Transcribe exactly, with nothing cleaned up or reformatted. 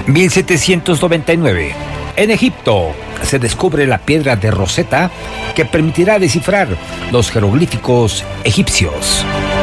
mil setecientos noventa y nueve. En Egipto se descubre la piedra de Rosetta que permitirá descifrar los jeroglíficos egipcios.